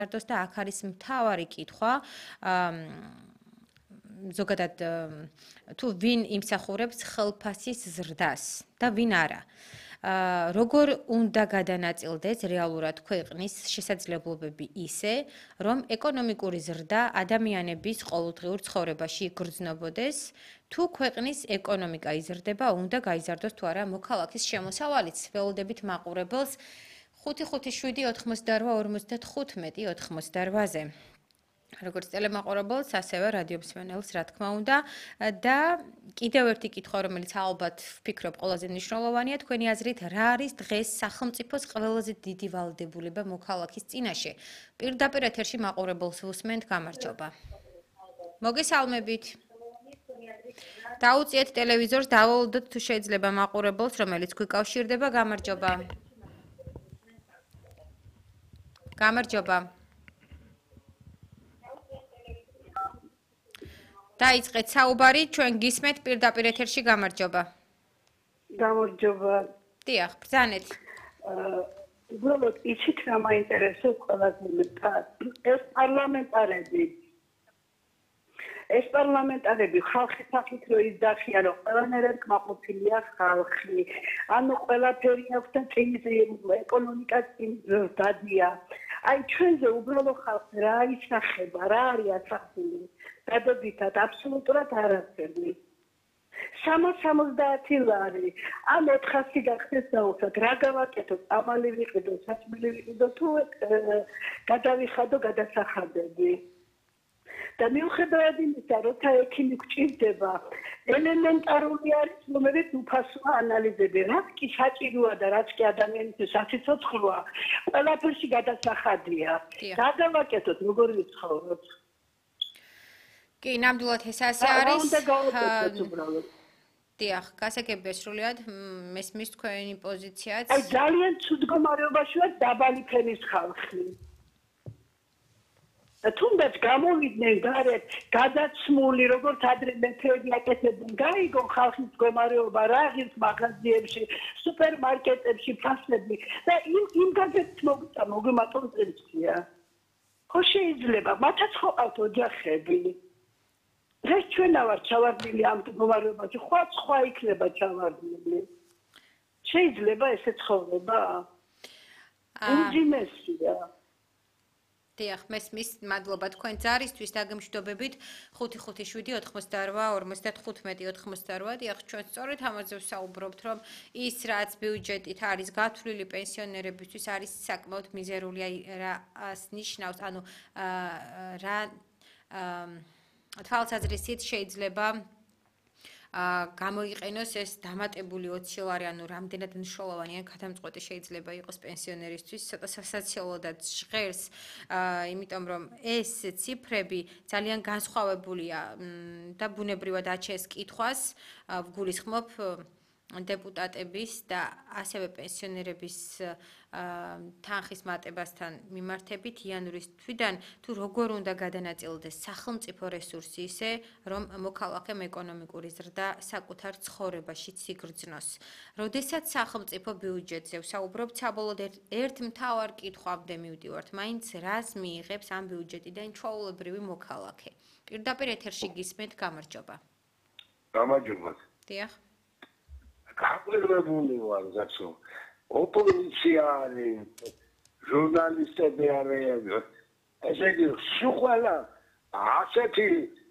გაიზარდოს და აქ არის მთავარი კითხვა ზოგადად თუ ვინ იმსახურებს ხელფასის ზრდას და ვინ არა. როგორ უნდა გადანაწილდეს რეალურად ქვეყნის შესაძლებლობები ისე, რომ ეკონომიკური ზრდა ადამიანების ყოველდღიურ ცხოვრებაში იგრძნობოდეს, თუ ქვეყნის ეკონომიკა იზრდება, უნდა გაიზარდოს თუ არა მოქალაქის შემოსავალიც. ველოდებით მაყურებელს 557-88-95-88-ზე. როგორც ტელემაყურებელს, ასევე რადიომსმენელს, რა თქმა უნდა, და კიდევ ერთი კითხვა, რომელიც ალბათ ვფიქრობ ყველაზე მნიშვნელოვანია, თქვენი აზრით, რა არის დღეს სახელმწიფოს ყველაზე დიდი ვალდებულება მოქალაქის წინაშე? პირდაპირ ეთერში მაყურებელს უსმენთ, გამარჯობა. მოგესალმებით. დაუწიეთ ტელევიზორს, დავალოდოთ თუ შეიძლება მაყურებელს, რომელიც გვიკავშირდება, გამარჯობა. გამარჯობა. დაიწყეთ საუბარი, ჩვენ გისმენთ პირდაპირ ეთერში, გამარჯობა. გამარჯობა. დიახ, ბრძანეთ. უბრალოდ იცით რა მაინტერესებს ყველაზე მეტად? ეს პარლამენტარები ხალხის სახით რო იძახიან, რომ ყველანაირად კმაყოფილია ხალხი. ანუ ყველაფერი აქვს და ეკონომიკა დადია. აი ჩვენზე უბრალოდ ხალხი რა ისახება, რა არის ასახული? გადადითად აბსოლუტურად არაფერი. 370 ლარი, ან 400 გახდეს დაუხსათ, რა გავაკეთოთ, ამალი ვიყიდო, საჭმელი ვიყიდო, თუ გადავიხადო გადასახადები. და მიუხედავად იმისა, როცა ექიმი გვჭირდება, ელემენტარული არის, რომელიც უფასოა ანალიზები, რაც კი საჭიროა და რაც კი ადამიანისთვის სასიცოცხლოა, ყველაფერში გადასახადია. რა გავაკეთოთ, როგორ ვიცხოვროთ? კი, ნამდვილად ეს ასე არის. დიახ, გასაგებია სრულიად, მესმის თქვენი პოზიციაც. აი ძალიან ცუდ მდგომარეობაში ვარ დაბალი ფენის ხალხი. და თუნდაც გამოვიდნენ გარეთ გადაცმული, როგორც ადრე მეფეები აკეთებდნენ, გაიგონ ხალხის მდგომარეობა რა ღირს მაღაზიებში, სუპერმარკეტებში, ფასები და იმ გაზეთს მოგმატონ წელიწია. ხო შეიძლება, მათაც ხო ყავთ ოჯახები. ეს ჩვენა ვარ ჩავარდნილი ამ მდგომარეობაში, სხვა იქნება ჩავარდნილი. შეიძლება ესე ცხოვრება? უმძიმესია. დიახ, მესმის, მადლობა თქვენ ძარისთვის დაგემშვიდობებით 557-88-55-88. დიახ, ჩვენ სწორედ ამაზე ვსაუბრობთ, რომ ის რაც ბიუჯეტით არის გათვლილი პენსიონერებისთვის არის საკმაოდ მიზერული, რას ნიშნავს, ანუ რა თვალსაზრისით შეიძლება გამოიყენოს ეს დამატებული 20 ლარი, ანუ რამდენად მნიშვნელოვანია გადამწყვეტი შეიძლება იყოს პენსიონერისთვის, ცოტა სასაცილოდაც ჟღერს, იმიტომ რომ ეს ციფრები ძალიან განსხვავებულია და ბუნებრივად აჩენს კითხვას, ვგულისხმობ დეპუტატების და ასევე პენსიონერების თანხის მატებასთან მიმართებით იანვრის თვიდან თუ როგორ უნდა გადანაწილდეს სახელმწიფო რესურსი ისე, რომ მოქალაქემ ეკონომიკური ზრდა საკუთარ ცხოვრებაშიც იგრძნოს. როდესაც სახელმწიფო ბიუჯეტზე ვსაუბრობთ, საბოლოოდ ერთ მთავარ კითხვამდე მივდივართ, მაინც რას მიიღებს ამ ბიუჯეტიდან ჩვეულებრივი მოქალაქე. პირდაპირ ეთერში გისმენთ, გამარჯობა. გამარჯობა. დიახ. გაყრებული ვარ ზაცო. ოპოზიცია არის, ჟურნალისტები არიან. ესე იგი, სულ ასეთი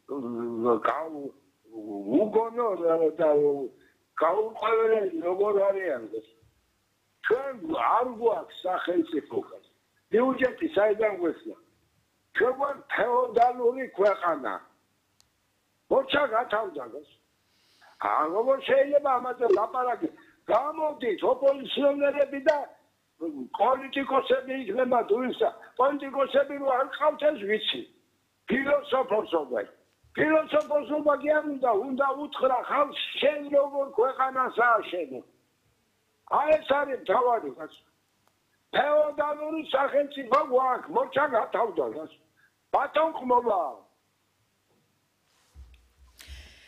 უგონო და გაუყეველი როგორ არიან. ჩვენ არ გვაქვს სახელმწიფო. ბიუჯეტი საიდან გვეცდა? ჩვენ ვართ ფეოდალური ქვეყანა. მოჩა გათავდაგოს. როგორ შეიძლება ამაზე ლაპარაკი? გამოდით ოპოზიციონერები და პოლიტიკოსები იქნება თუ ისა. პოლიტიკოსები რო არ ყავთ ეს ვიცი. ფილოსოფოსობა. ფილოსოფოსობა კი არ უნდა უთხრა ხალხს შენ როგორ ქვეყანას ააშენე. აი ეს არის თავარი კაცო. ფეოდალური სახელმწიფო გვაქვს, მოჩა გათავდაგოს. ბატონყმობა.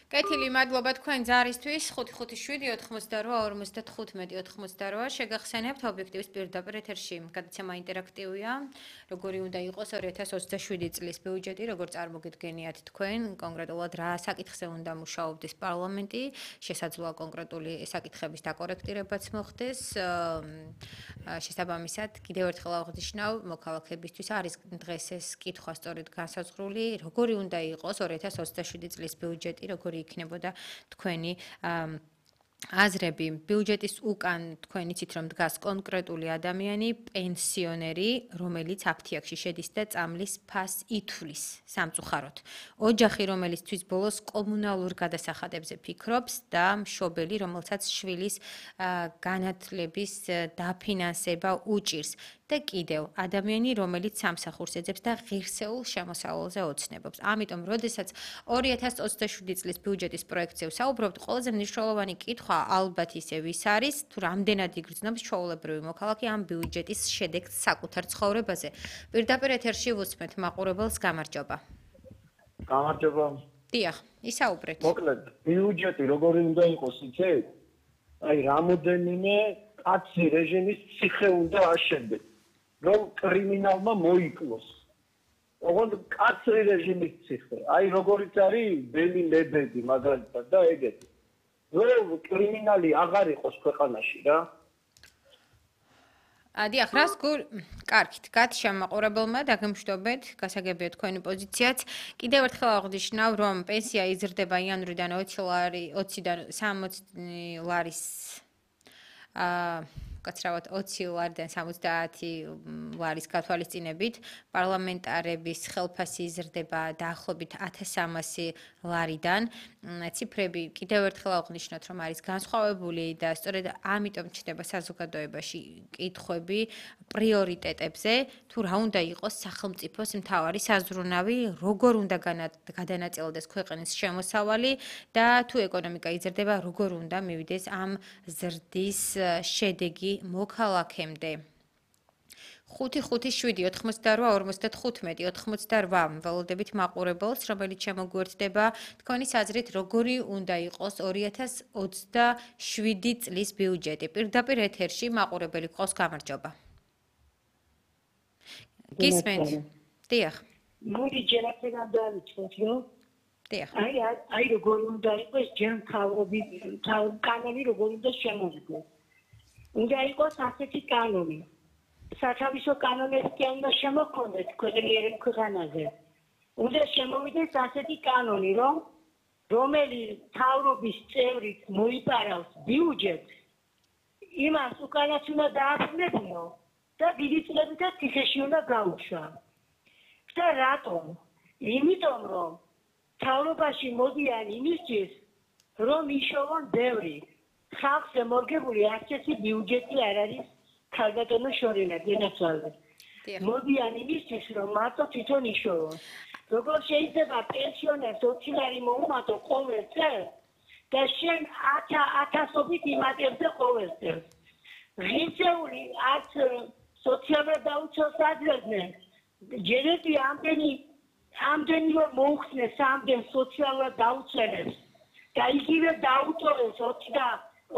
კეთილი, მადლობა თქვენ ზარისთვის 557 88 55 88 შეგახსენებთ ობიექტივის პირდაპირ ეთერში. გადაცემა ინტერაქტივია. როგორი უნდა იყოს 2027 წლის ბიუჯეტი, როგორ წარმოგიდგენიათ თქვენ, კონკრეტულად რა საკითხზე უნდა მუშაობდეს პარლამენტი, შესაძლოა კონკრეტული საკითხების დაკორექტირებაც მოხდეს. შესაბამისად, კიდევ ერთხელ აღნიშნავ, მოქალაქეებისთვის არის დღეს ეს კითხვა სწორედ განსაზღვრული, როგორი უნდა იყოს 2027 წლის ბიუჯეტი, როგორი იქნებოდა თქვენი აზრები ბიუჯეტის უკან თქვენ იცით რომ დგას კონკრეტული ადამიანი პენსიონერი რომელიც აფთიაქში შედის და წამლის ფასს ითვლის სამწუხაროდ ოჯახი რომელისთვის ბოლოს კომუნალურ გადასახადებზე ფიქრობს და მშობელი რომელსაც შვილის განათლების დაფინანსება უჭირს და კიდევ ადამიანი რომელიც სამსახურს ეძებს და ღირსეულ შემოსავალზე ოცნებობს. ამიტომ, როდესაც 2027 წლის ბიუჯეტის პროექტზე ვსაუბრობთ, ყველაზე მნიშვნელოვანი კითხვა ალბათ ისევ ის არის, თუ რამდენად იგრძნობს ჩვეულებრივი მოქალაქე ამ ბიუჯეტის შედეგს საკუთარ ცხოვრებაზე. პირდაპირ ეთერში ვუსმენთ მაყურებელს გამარჯობა. გამარჯობა. დიახ, ისაუბრეთ. მოკლედ, ბიუჯეტი როგორი უნდა იყოს, იცით? აი, რამოდენიმე კაცი რეჟიმის ციხე უნდა აშენდეს. რომ კრიმინალმა მოიკლოს. ოღონდ კაცრი რეჟიმის ციხე. აი როგორიც არის ბელი ლებედი მაგალითად და ეგეთი. რომ კრიმინალი აღარ იყოს ქვეყანაში რა. დიახ, რას კარგით, გათშამაყურებელმა დაგემშვიდობეთ, გასაგებია თქვენი პოზიციაც. კიდევ ერთხელ აღნიშნავ, რომ პენსია იზრდება იანვრიდან 20-დან 60 ლარის კაცრავად 20 ლარიდან 70 ლარის გათვალისწინებით პარლამენტარების ხელფასი იზრდება დაახლოებით 1300 ლარიდან. ციფრები კიდევ ერთხელ აღნიშნოთ, რომ არის განსხვავებული და სწორედ ამიტომ ჩნდება საზოგადოებაში კითხვები პრიორიტეტებზე, თუ რა უნდა იყოს სახელმწიფოს მთავარი საზრუნავი, როგორ უნდა გადანაწილდეს ქვეყნის შემოსავალი და თუ ეკონომიკა იზრდება, როგორ უნდა მივიდეს ამ ზრდის შედეგი მოქალაქემდე. 557-88-95-88 ველოდებით მაყურებელს, რომელიც შემოგვერთდება თქვენის აზრით, როგორი უნდა იყოს 2027 წლის ბიუჯეტი. პირდაპირ ეთერში მაყურებელი გყავს გამარჯობა. გისმენთ. დიახ. მოდი ჯერაფერად დავიწყოთ, რომ დიახ. აი როგორი უნდა იყოს ჯერ მთავრობის კანონი როგორი უნდა შემოვიდეს. უნდა იყოს ასეთი კანონი. სათავისო კანონები კი უნდა შემოქმედდეს ქვეყნიერ ქვეყანაზე. უნდა შემოვიდეს ასეთი კანონი, რომელიც მთავრობის წევრით მოიპარავს ბიუჯეტს, იმას უკანაც უნდა დააფრინებინო და დიდი წლებითაც ციხეში უნდა გაუშვა. და რატომ? იმიტომ რომ მთავრობაში მოდიან იმისთვის, რომ იშოვონ ბევრი. ხალხზე მორგებული ასეთი ბიუჯეტი არ არის ქალბატონო შორინა გენაცვალე. მოდიან იმისთვის, რომ მარტო თვითონ იშოვონ. როგორ შეიძლება პენსიონერს 20 ლარი მოუმატო ყოველ წელს და შენ 1000-ობით იმატებზე ყოველ წელს. ღირსეული არც სოციალურად დაუცველს აძლევდნენ. ჯერები ამდენი რომ მოუხსნეს ამდენ სოციალურად დაუცველებს და იგივე დაუტოვეს 20 და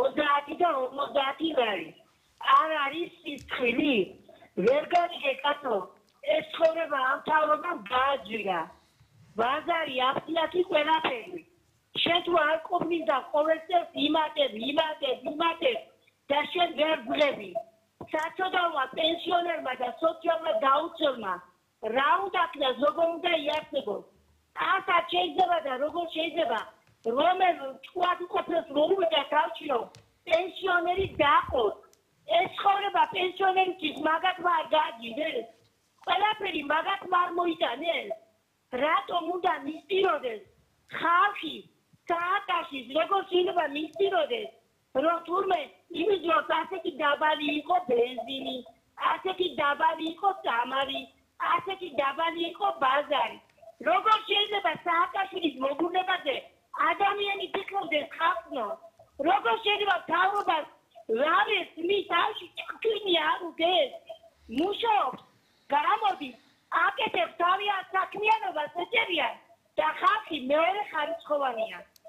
50 ლარი. არ არის სიცხილი. ვერ გარიგე კაცო, ეს ცხოვრება ამ თავრობამ გააძვირა. ბაზარი აფთიაქი ყველაფერი. შენ თუ არ ყოფნიდა ყოველ წელს იმატებ და შენ ვერ ვლები. საწოდავმა პენსიონერმა და სოციალურად დაუცველმა რა უნდა ქნას, როგორ უნდა იარსებოს. ასად შეიძლება და როგორ შეიძლება რომელ თქვათ უყოფს მოუვიდა თავშიო პენსიონერი დაყოთ. ეს ცხოვრება პენსიონერისთვის მაგათმა არ გააძიდეს. ყველაფერი მაგათმა არ მოიტანეს. რატომ უნდა მისწიროდეს ხალხი სააკაშის როგორ შეიძლება მისწიროდეს რომ თურმე იმის დროს ასეთი დაბალი იყო ბენზინი, ასეთი დაბალი იყო წამალი, ასეთი დაბალი იყო ბაზარი. როგორ შეიძლება სააკაშის მოგუნებაზე ადამიანი ფიქრობდეს ხალხო, როგორ შეიძლება თავრობას რამეს მის თავში ჭკვიანი არ უგეს, მუშაობს, გამოდის, აკეთებს თავიანთ საქმიანობას ეჭერიან და ხალხი მეორე ხარისხოვანია.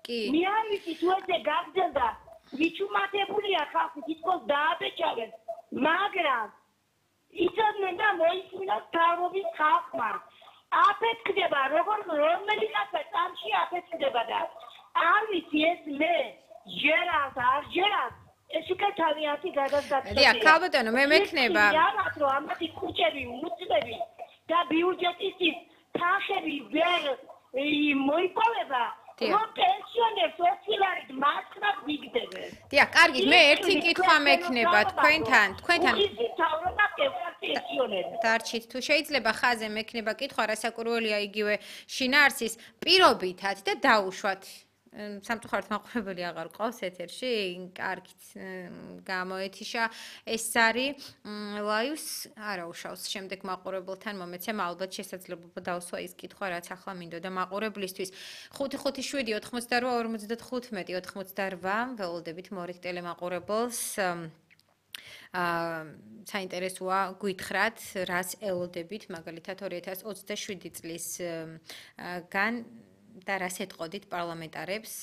კი. მე არ ვიცი თუ ესე გაგრძელდა ვიჩუმატებულია ხალხი თითქოს დააბეჭავენ მაგრამ იცოდნენ და მოიწმინოს თავრობის ხალხმა აფეთქდება რომელი კაცი წამში აფეთქდება და არ ვიცი ეს მე ჯერას არ ჯერას ეს უკვე თავიანთი გადასაწყვეტია. დიახ, ქალბატონო, მე მექნება. ჯერას რომ ამათი ქუჩები უწდები და ბიუჯეტის თანხები ვერ მოიპოვება რომ პენსიონერს 20 ლარით მართლაც მიგდებენ. დიახ, კარგი, მე ერთი კითხვა მექნება თქვენთან. ისი თავრობა კევარ პენსიონერს. დარჩით თუ შეიძლება ხაზე მექნება კითხვა რასაკურველია იგივე შინაარსის პირობითად და დაუშვათ. სამწუხაროდ მაყურებელი აღარ ყავს ეთერში, კარგით გამოეთიშა ეს არის ლაივს არა უშავს შემდეგ მაყურებელთან მომეცემ ალბათ შესაძლებლობა დავსვა ის კითხვა რაც ახლა მინდოდა მაყურებლისთვის 557 88 55 88 ველოდებით მორიგ ტელემაყურებელს საინტერესოა გითხრათ რას ელოდებით მაგალითად 2027 წლის გან და რას ეტყოდით პარლამენტარებს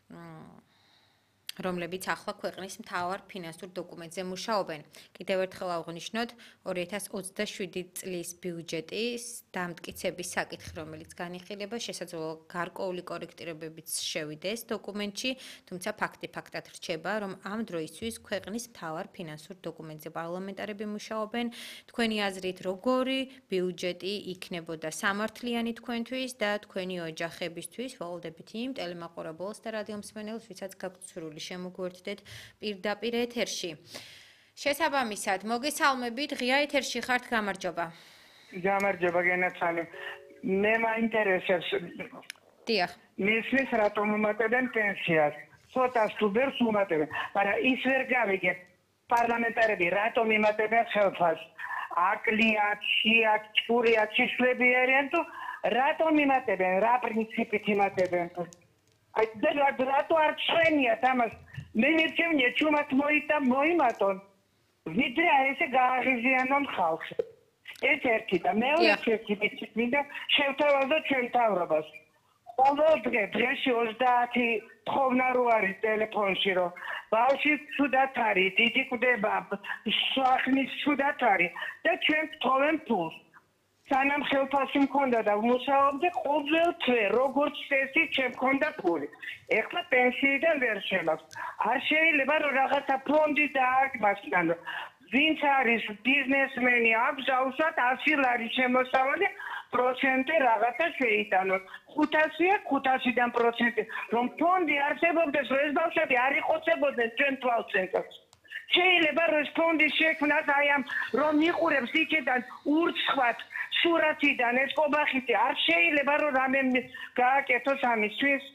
რომლებიც ახლა ქვეყნის მთავარ ფინანსურ დოკუმენტზე მუშაობენ. კიდევ ერთხელ აღვნიშნოთ 2027 წლის ბიუჯეტის დამტკიცების საკითხი, რომელიც განიხილება, შესაძლოა გარკვეული კორექტირებებიც შევიდეს დოკუმენტში, თუმცა ფაქტად რჩება, რომ ამ დროისთვის ქვეყნის მთავარ ფინანსურ დოკუმენტზე პარლამენტარები მუშაობენ. თქვენი აზრით, როგორი ბიუჯეტი იქნებოდა სამართლიანი თქვენთვის და თქვენი ოჯახებისთვის, ველოდებით იმ ტელემაყურებელს და რადიომსმენელს, ვისაც გაქვთ სურვილი შემოგვერთდეთ პირდაპირ ეთერში. შესაბამისად, მოგესალმებით, ღია ეთერში ხართ, გამარჯობა. გამარჯობა გენაცალი. მე მაინტერესებს. დიახ. მისლის რატომ უმატებენ პენსიას? ცოტა სტუდენტს უმატებენ, მაგრამ ის ვერ გავიგებ. პარლამენტარები რატომ იმატებენ ხელფას? აკლიათ, შიათ, ჭურიათ, შიშლები არიან თუ რატომ იმატებენ? რა პრინციპით იმატებენ? აი რატო არ ჩვენიათ ამას მე მერჩევნია ჩუმად მოიმატონ ვიდრე ესე გააღიზიანონ ხალხს ეს ერთი და მეორე ერთი მინდა შევთავაზო ჩვენ თავრობას ყოველ დღეში 30 თხოვნა რო არის ტელეფონში რომ ბავშვი ცუდად არის დიდი კვდება შახნის ცუდად არის და ჩვენ თხოვენ ფულს სანამ ხელფასი მქონდა და მუშაობდი ყოველ თვე როგორც წესი შემქონდა ფული. ეხლა პენსიიდან ვერ შემაქვს. არ შეიძლება რომ რაღაცა ფონდი დააკმასთან. ვინც არის ბიზნესმენი აბჟავსად 100 ლარი შემოსავალი პროცენტი რაღაცა შეიტანოს. 500-ია 500-დან პროცენტი რომ ფონდი არსებობდეს რომ ეს ბავშვები არ იყოცებოდნენ ჩვენ თვალწინკაც. შეიძლება რომ ეს ფონდის შექმნას აი ამ რომ იყურებს იქიდან ურცხვად სურათიდან ეს ყობახიტი არ შეიძლება რომ რამე გააკეთოს ამისთვის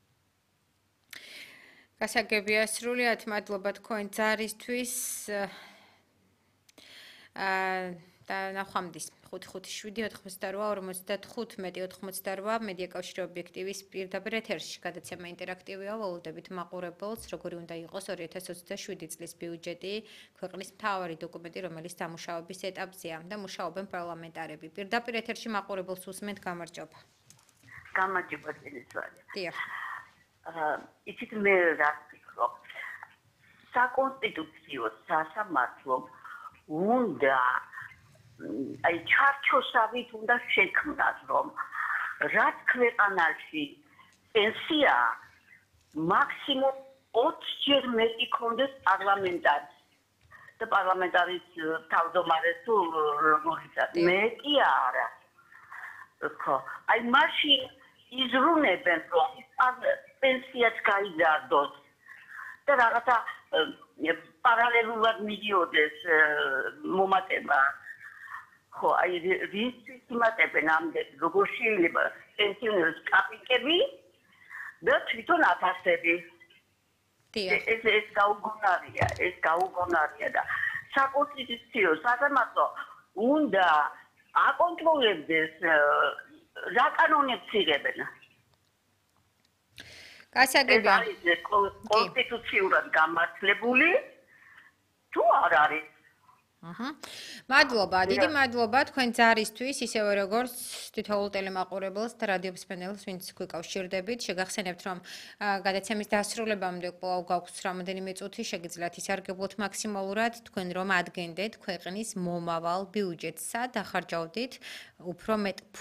გასაგებია სრულიად მადლობა თქვენ ძარისთვის და ნახვამდის 557-88-55 მედიაკავშირი ობიექტივის პირდაპირ ეთერში გადაცემა ინტერაქტივია ველოდებით მაყურებელს როგორი უნდა იყოს 2027 წლის ბიუჯეტი ქვეყნის მთავარი დოკუმენტი რომელიც დამუშავების ეტაპზეა და მუშაობენ პარლამენტარები პირდაპირ ეთერში მაყურებელს უსმენთ გამარჯობა გამარჯობა წელიწადია დიახ იცით მე რა ვფიქრობ საკონსტიტუციო სასამართლომ უნდა აი ჩარჩოსავით უნდა შექმნას რომ რაც ქვეყანაში პენსია მაქსიმუმ 20 ჯერ მეტი ქონდეს პარლამენტარის და პარლამენტარის თავმჯდომარეს თუ როგორიც მეტი არა ხო აი მაშინ იზრუნებენ რომ პენსიაც გაიზარდოს და რაღაცა პარალელურად მიდიოდეს მომატება ხო აი რის იმატებენ ამდენ როგორ შეიძლება პენსიონერს კაპიკები და თვითონ აფასები ეს გაუგონარია და საკონსტიტუციო სასამართლო უნდა აკონტროლებდეს რა კანონებს იღებენ გასაგებია კონსტიტუციურად გამართლებული თუ არ არის მადლობა, დიდი მადლობა თქვენ ძარისთვის, ისევე როგორც თითოეულ ტელემაყურებელს და რადიო სპენელს, ვინც გვიკავშირდებით. შეგახსენებთ, რომ გადაცემის დასრულებამდე კვლავ გაგვს რამოდენიმე წუთი, შეგიძლიათ ისარგებლოთ მაქსიმალურად, თქვენ რომ ადგენდეთ ქვეყნის მომავალ ბიუჯეტსა და ხარჯავდით უფრო მეტ